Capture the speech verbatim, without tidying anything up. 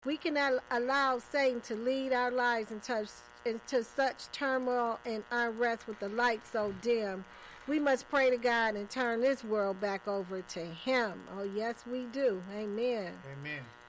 We cannot allow Satan to lead our lives into, into such turmoil and unrest with the light so dim. We must pray to God and turn this world back over to Him. Oh, yes, we do. Amen. Amen.